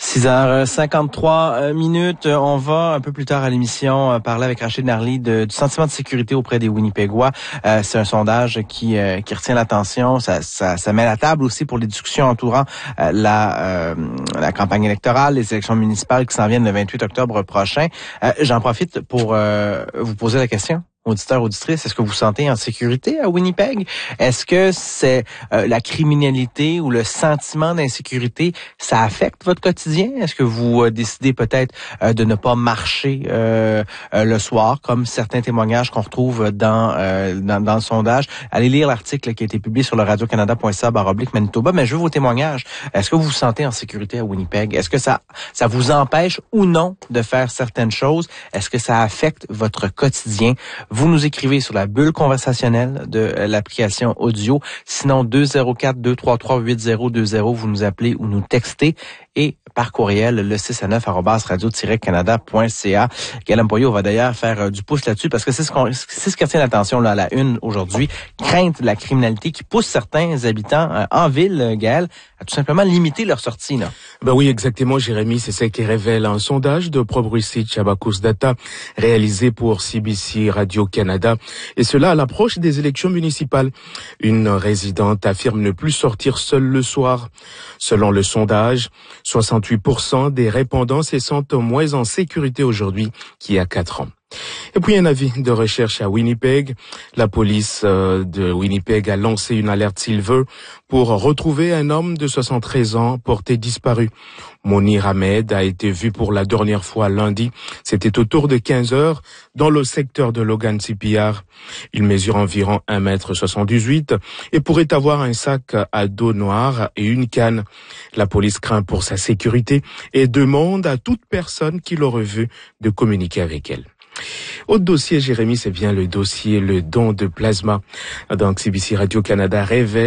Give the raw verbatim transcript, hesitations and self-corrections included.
six heures cinquante-trois minutes. On va un peu plus tard à l'émission parler avec Rachid Narly de, du sentiment de sécurité auprès des Winnipégois. Euh, c'est un sondage qui euh, qui retient l'attention. Ça, ça, ça met la table aussi pour les discussions entourant euh, la euh, la campagne électorale, les élections municipales qui s'en viennent le vingt-huit octobre prochain. Euh, j'en profite pour euh, vous poser la question. Auditeurs, auditrices, est-ce que vous vous sentez en sécurité à Winnipeg? Est-ce que c'est euh, la criminalité ou le sentiment d'insécurité, ça affecte votre quotidien? Est-ce que vous euh, décidez peut-être euh, de ne pas marcher euh, euh, le soir, comme certains témoignages qu'on retrouve dans, euh, dans dans le sondage? Allez lire l'article qui a été publié sur le radio canada point c a barre oblique Manitoba, mais je veux vos témoignages. Est-ce que vous vous sentez en sécurité à Winnipeg? Est-ce que ça ça vous empêche ou non de faire certaines choses? Est-ce que ça affecte votre quotidien? Vous nous écrivez sur la bulle conversationnelle de l'application audio. Sinon, deux zéro quatre, deux trois trois, huit zéro deux zéro, vous nous appelez ou nous textez. Et par courriel, le six à neuf arobase radio tiret canada point c a. Guillaume Poyot va d'ailleurs faire euh, du pouce là-dessus parce que c'est ce qu'on, c'est ce qui retient l'attention là, à la une aujourd'hui. Crainte de la criminalité qui pousse certains habitants euh, en ville, Gaël, à tout simplement limiter leur sortie. Là. Ben oui, exactement, Jérémy. C'est ce qui révèle un sondage de Progressive Chabacus Data réalisé pour C B C Radio-Canada. Et cela à l'approche des élections municipales. Une résidente affirme ne plus sortir seule le soir. Selon le sondage, soixante-huit pour cent des répondants se sentent moins en sécurité aujourd'hui qu'il y a quatre ans. Et puis un avis de recherche à Winnipeg. La police de Winnipeg a lancé une alerte Silver pour retrouver un homme de soixante-treize ans porté disparu. Monir Ahmed a été vu pour la dernière fois lundi. C'était autour de quinze heures dans le secteur de Logan C P R. Il mesure environ un mètre soixante-dix-huit et pourrait avoir un sac à dos noir et une canne. La police craint pour sa sécurité et demande à toute personne qui l'aurait vu de communiquer avec elle. Autre dossier, Jérémy, c'est bien le dossier le don de plasma. Donc C B C Radio-Canada révèle